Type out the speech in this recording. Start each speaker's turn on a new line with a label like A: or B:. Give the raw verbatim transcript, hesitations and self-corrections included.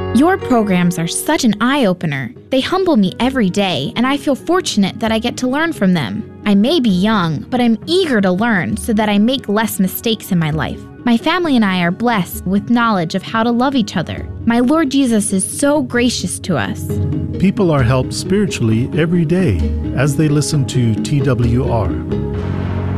A: Your programs are such an eye-opener. They humble me every day, and I feel fortunate that I get to learn from them. I may be young, but I'm eager to learn so that I make less mistakes in my life. My family and I are blessed with knowledge of how to love each other. My Lord Jesus is so gracious to us.
B: People are helped spiritually every day as they listen to T W R.